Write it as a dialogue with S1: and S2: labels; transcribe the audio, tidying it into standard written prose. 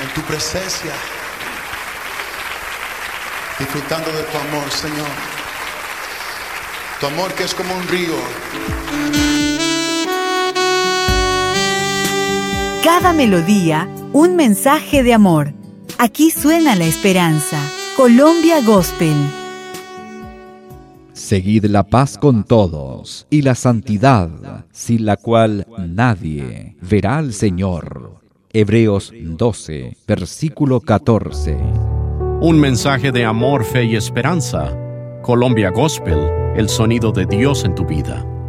S1: en tu presencia, disfrutando de tu amor, Señor. Tu amor que es como un río.
S2: Cada melodía, un mensaje de amor. Aquí suena la esperanza. Colombia Gospel.
S3: Seguid la paz con todos y la santidad, sin la cual nadie verá al Señor. Hebreos 12, versículo 14.
S4: Un mensaje de amor, fe y esperanza. Colombia Gospel, el sonido de Dios en tu vida.